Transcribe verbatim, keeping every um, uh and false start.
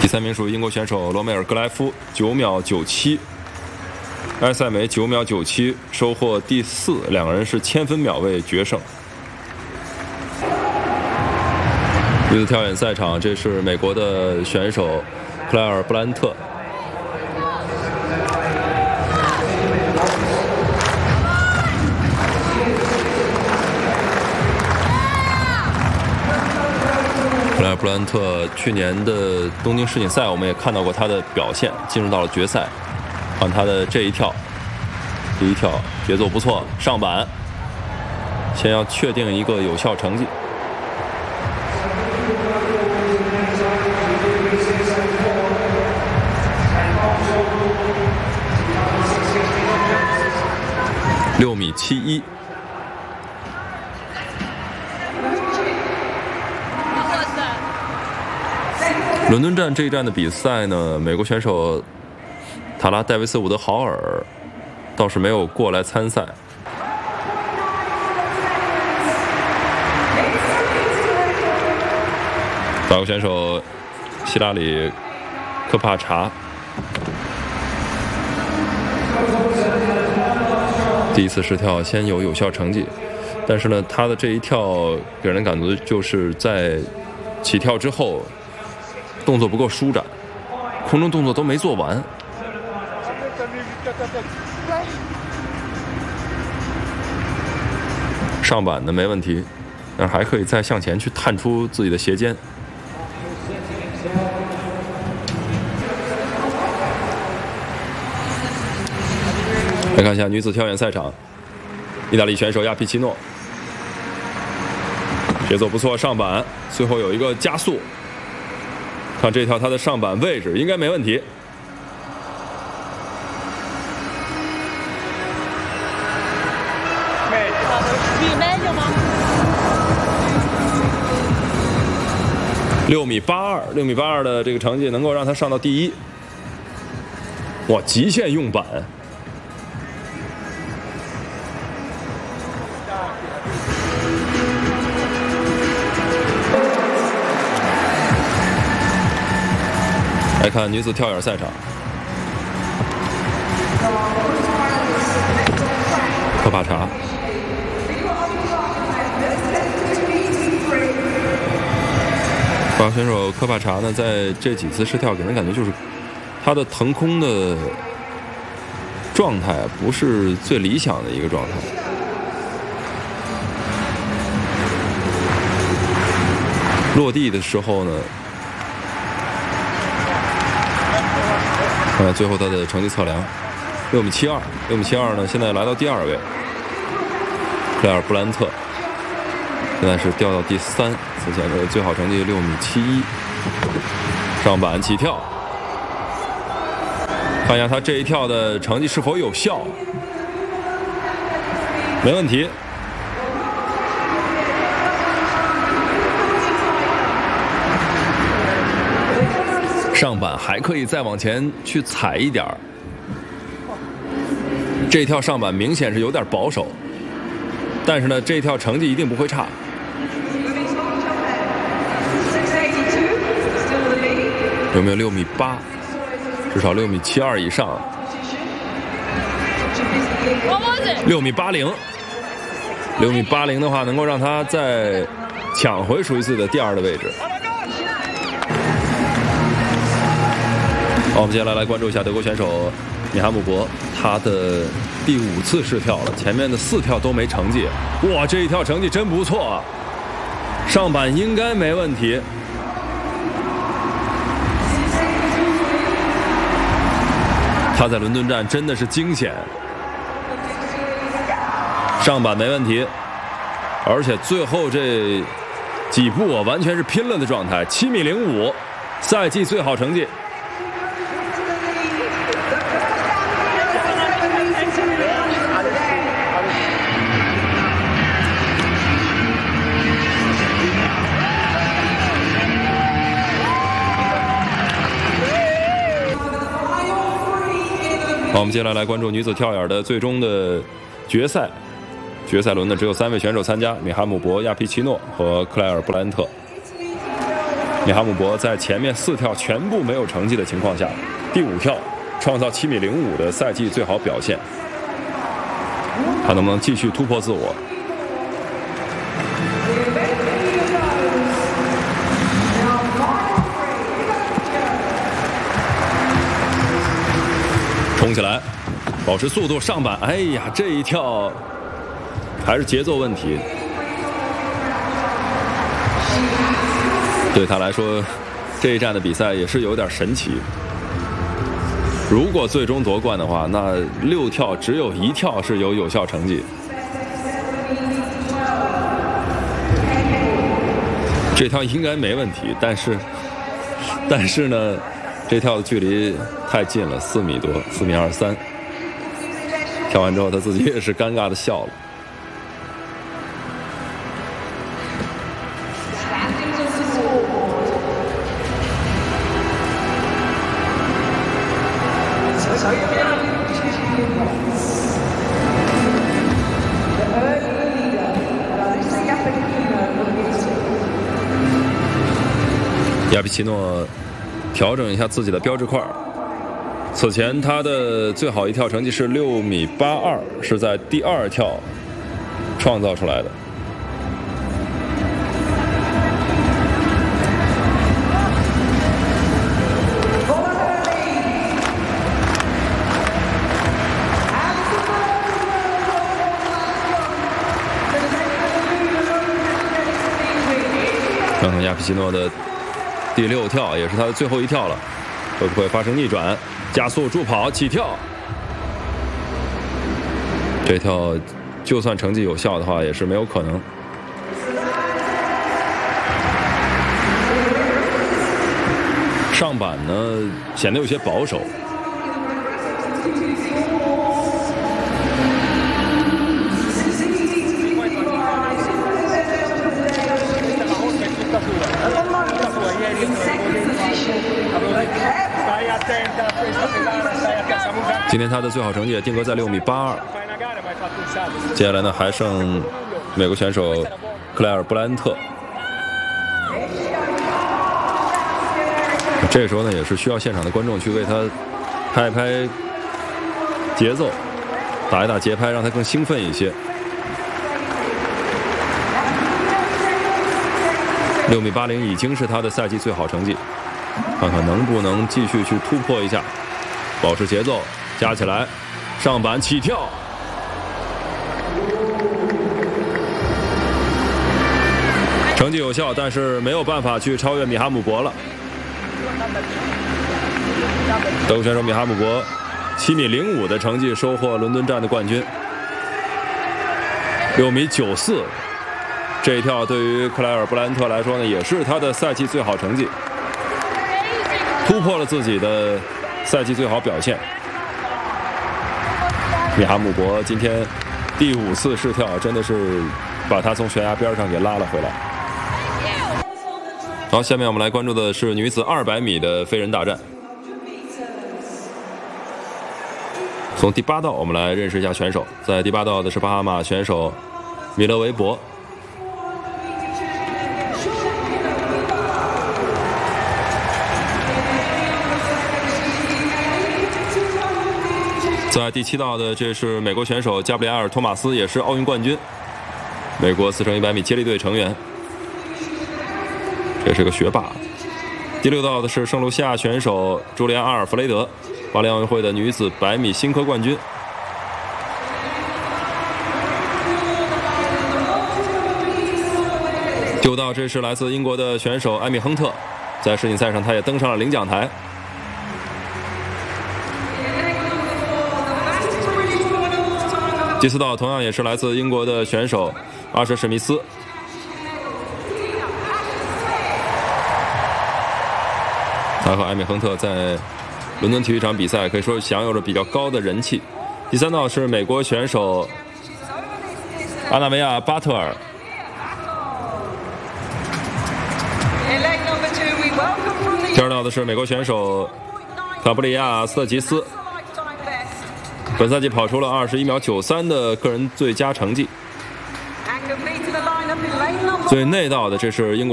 第三名属于英国选手罗梅尔格莱夫，九秒九七。埃塞梅九秒九七，收获第四，两个人是千分秒位决胜。女子跳远赛场，这是美国的选手克莱尔·布兰特。克莱尔·布兰特去年的东京世锦赛，我们也看到过他的表现，进入到了决赛。看他的这一跳，第一跳节奏不错，上板，先要确定一个有效成绩。六米七一。伦敦站这一站的比赛呢，美国选手塔拉·戴维斯·伍德豪尔倒是没有过来参赛。法国选手希拉里·科帕查第一次试跳先有有效成绩，但是呢，他的这一跳给人感觉就是在起跳之后动作不够舒展，空中动作都没做完。上板的没问题，但是还可以再向前去探出自己的斜肩。来看一下女子跳远赛场，意大利选手亚皮奇诺，节奏不错，上板最后有一个加速。看这条他的上板位置应该没问题。六米八二，六米八二的这个成绩能够让他上到第一。哇，极限用板。来看女子跳远赛场，科帕查。法国选手科帕查呢，在这几次试跳给人感觉就是他的腾空的状态不是最理想的一个状态。落地的时候呢，看看最后他的成绩测量，六米七二，六米七二呢，现在来到第二位。克莱尔·布兰特现在是掉到第三，此前的最好成绩六米七一。上板起跳，看一下他这一跳的成绩是否有效，没问题。上板还可以再往前去踩一点儿，这一跳上板明显是有点保守，但是呢，这一跳成绩一定不会差。有没有六米八？至少六米七二以上。六米八零，六米八零的话，能够让他再抢回属于自己的第二的位置。好，我们接下来来关注一下德国选手米哈姆博，他的第五次试跳了，前面的四跳都没成绩。哇，这一跳成绩真不错啊！上板应该没问题。他在伦敦站真的是惊险，上板没问题，而且最后这几步啊，完全是拼了的状态，七米零五，赛季最好成绩。好，我们接下来来关注女子跳远的最终的决赛。决赛轮呢，只有三位选手参加：米哈姆博、亚皮奇诺和克莱尔·布兰特。 米哈姆博在前面四跳全部没有成绩的情况下，第五跳创造七米零五的赛季最好表现，他能不能继续突破自我？冲起来，保持速度上板。哎呀，这一跳还是节奏问题。对他来说，这一站的比赛也是有点神奇。如果最终夺冠的话，那六跳只有一跳是有有效成绩。这跳应该没问题，但是，但是呢？这跳的距离太近了，四米多，四米二三。跳完之后，他自己也是尴尬的笑了。亚比奇诺调整一下自己的标志块。此前他的最好一跳成绩是六米八二，是在第二跳创造出来的。看看亚皮奇诺的第六跳，也是他的最后一跳了，会不会发生逆转？加速助跑起跳，这跳就算成绩有效的话，也是没有可能。上板呢显得有些保守。今天他的最好成绩也定格在六米八二。接下来呢，还剩美国选手克莱尔·布莱恩特。这个时候呢，也是需要现场的观众去为他拍一拍节奏，打一打节拍，让他更兴奋一些。六米八零已经是他的赛季最好成绩，看看能不能继续去突破一下，保持节奏。加起来，上板起跳，成绩有效，但是没有办法去超越米哈姆博了。德国选手米哈姆博七米零五的成绩收获伦敦站的冠军。六米九四，这一跳对于克莱尔·布莱恩特来说呢，也是他的赛季最好成绩，突破了自己的赛季最好表现。米哈姆博今天第五次试跳，真的是把他从悬崖边上给拉了回来。好，下面我们来关注的是女子二百米的飞人大战。从第八道我们来认识一下选手，在第八道的是巴哈马选手米勒维博。在第七道的这是美国选手加布里埃尔·托马斯，也是奥运冠军，美国四乘一百米接力队成员，这是个学霸。第六道的是圣卢西亚选手朱利安·阿尔弗雷德，巴黎奥运会的女子百米新科冠军。九道这是来自英国的选手艾米·亨特，在世锦赛上他也登上了领奖台。第四道同样也是来自英国的选手阿什·史密斯。他和艾米·亨特在伦敦体育场比赛可以说享有着比较高的人气。第三道是美国选手阿纳维亚·巴特尔。第二道的是美国选手卡布里亚·斯特吉斯。本赛季跑出了二十一秒九三的个人最佳成绩。最内道的这是英国